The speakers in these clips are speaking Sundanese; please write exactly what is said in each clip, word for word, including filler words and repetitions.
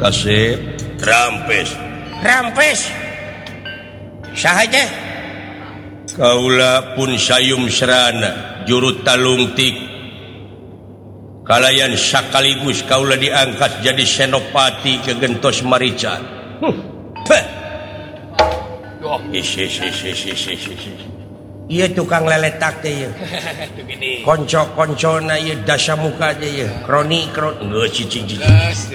kasih rampes rampes sahaja kaula pun sayum serana jurut talungtik kalayan sakaligus kaula diangkat jadi senopati ke gentos marica. Iya tukang leletak deh ya. Konco-konco na iya dasa muka aja ya. Kroni kroni nggak cicing cicing.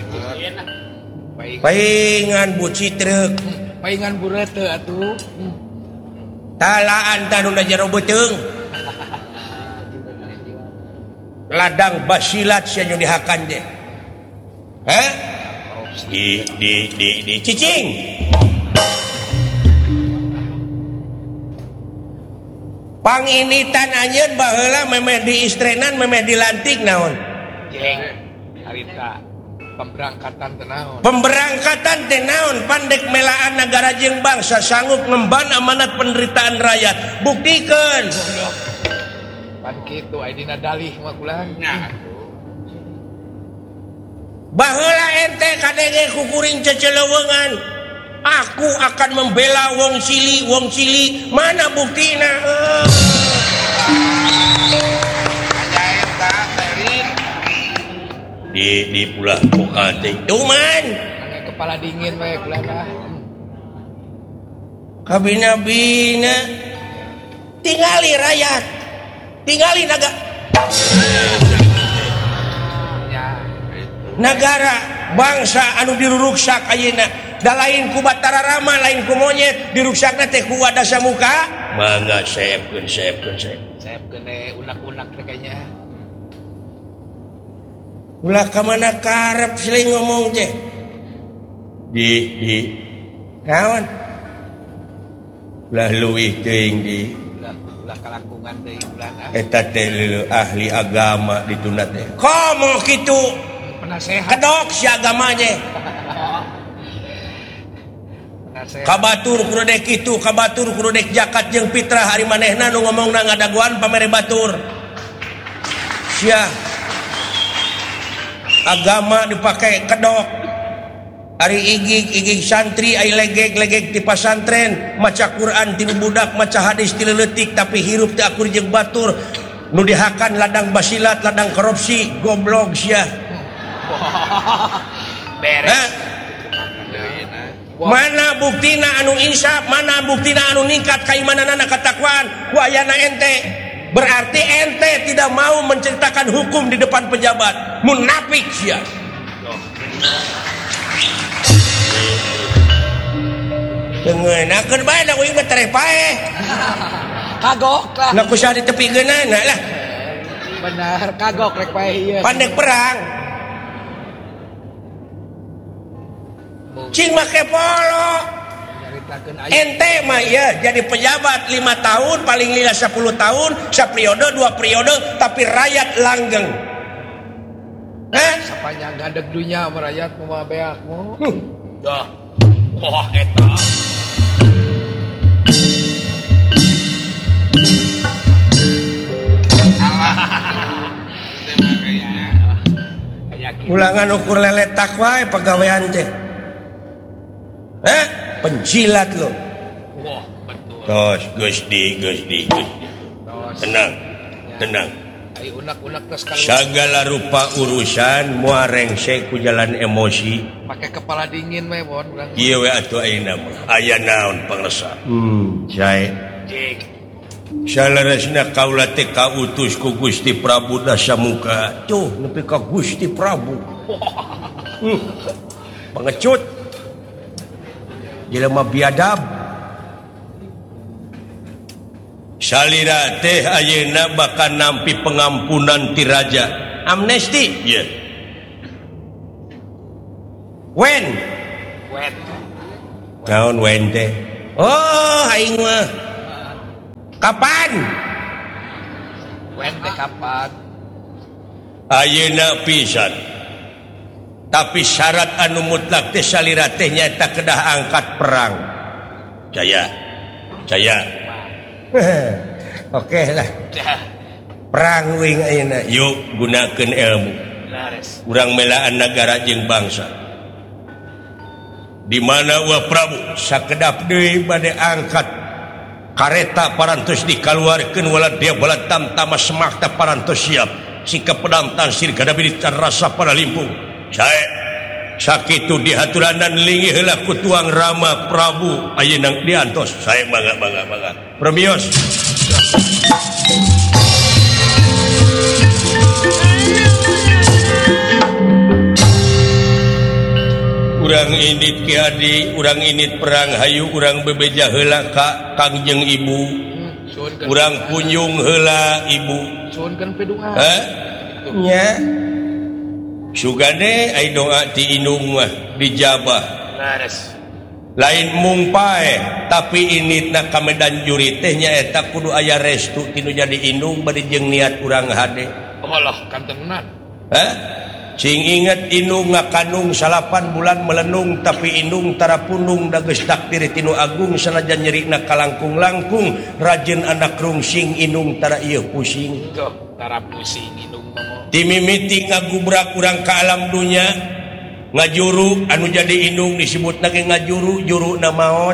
Paingan bu citrek. Paingan bu rete atuh. Talaan tanu na jero beteng. Ladang basilat sia nyu dihakan deh. Hah? Di di di di cicing. Panginitan anjeun baheula memeh diistrenan memeh dilantik naon? Jeng. Harita pemberangkatan teh naon? Pemberangkatan teh naon? Pandek melaan negara jeung bangsa sanggup ngemban amanat penderitaan rakyat. Buktikeun. Pan kitu aya dina dalih mah kulaan. Nah. Baheula ente kadenge kukuring ceceleuweungan. Aku akan membela wong cili, wong cili. Mana buktina? Uh. Di di pulah poka teh. Cuman kepala dingin we kulana. Kabina-bina tingali rakyat. Tingali naga. Negara bangsa anu diruruksak ayeuna. Da lain ku Batara Rama, lain ku monyet, diruksakna teh ku wadasa muka. Mangga saepkeun saepkeun saep. Saepkeun teh unak-unak teh kayaknya. Ulah ka mana karep silih ngomong teh. Di di naon? Ulah leuwih teuing di ulah ulah kalangkungan teuing ulah. Eta teh ahli agama dituna teh. Komo kitu? Penasehat. Kedok si agamanya. Kabatur kurudek itu kabatur kurudek jakat jeung fitrah hari manehna nu ngomongna ngadaguan pamere batur sia agama dipakai kedok ari igig-igig santri ai legeg-legeg ti pasantren maca Quran ti budak maca hadis ti leutik tapi hirup teh akur jeung batur nu dihakan ladang basilat ladang korupsi goblok sia beres. Mana buktina anu insaf, mana buktina anu ningkat kaimananana katakwaan ku ayana ente. Berarti ente tidak mau menceritakan hukum di depan pejabat. Munafik sia. Dengenakeun bae da uing mah tereh pae. Kagok lah. Na kusaha ditepigeunana lah. Benar, kagok rek pae ieu. Pandek perang. Cing make polo ente mah ya jadi pejabat lima tahun paling lila sepuluh tahun saperiode dua periode tapi rakyat langgeng eh sapanya gadeg dunya sama rakyat mau beakmu dah wah eta ulangan ukur leletak wae pegawaian teh. Eh, penjilat lo. Wah, betul. Tos, Gusti, Gusti, Gusti. Tenang, tenang. Ayo unak-unak tos kalau segala rupa urusan moal rengsek ku jalan emosi. Pakai kepala dingin we, Bon. Ieu we atuh ayeuna mah. Aya naon pangresa? Hmm, sae. Jik. Salaresna kaula teh kautus ku Gusti Prabu Dasamuka. Tuh, nepi ka Gusti Prabu. Hmm. Pengecut. Jelema biadab salira teh ayeuna bakal nampi pengampunan ti raja amnesti ya yeah. When when naon when teh oh aing mah kapan when teh kapan ayeuna pisan tapi syarat anu mutlak teh salira teh nyaeta kedah angkat perang. Jaya. Jaya. Oke lah. Perang wing ayeuna. Yuk gunakeun ilmu. Urang melaan negara jeung bangsa. di mana wa Prabu sakedap deui bade angkat kareta parantos dikaluarkeun wala dia bala tamtama semak teh parantos siap sikap pedang tansir gadabiritan rasa pada limpung sae sakitu dihaturanan linggih heula ku tuang Rama Prabu ayeuna diantos sae mangga mangga mangga premios urang init Ki Adi urang init perang hayu urang bebeja heula ka Kangjeng Ibu urang kunjung heula Ibu suunkeun pedungan heh nya sugane ai doa ti indung mah dijabah laras lain mung pae tapi initna ka Medan Juri teh nyaeta kudu aya restu tinu jadi indung bari jeung niat urang hade Allah kantenan heh cing inget indung ngakandung salapan bulan melenung tapi indung tara pundung da geus takdir tinu agung sanajan nyerina kalangkung-langkung rajin anak rungsing indung tara ieu pusing tuh tara pusing indung mah ti mimiti ngagubrak urang ka alam dunya ngajuru anu jadi indung disebut lagi ngajuru juru na maot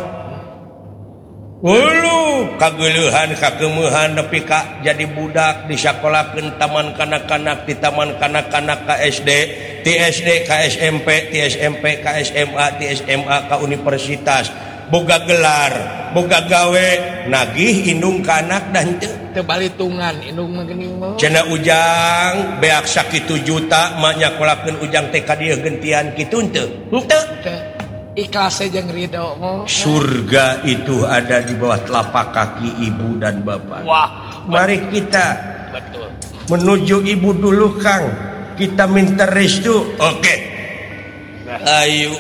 ulu kageuleuhan kakeueuhan nepi ka jadi budak disakolakeun taman kanak-kanak di taman kanak-kanak ka S D ti S D ka S M P ti S M P ka S M A ti S M A ka universitas boga gelar boga gawe nagih indung ka anak dah henteu teu balitungan indung mah geuning mah cenah ujang beak sakitu juta mak nyakolakeun ujang teh ka dieu gentian kitu henteu henteu ikhlas jeung ridho mah surga itu ada di bawah telapak kaki ibu dan bapak wah mari kita betul menuju ibu dulu Kang kita minta restu oke okay. Ayo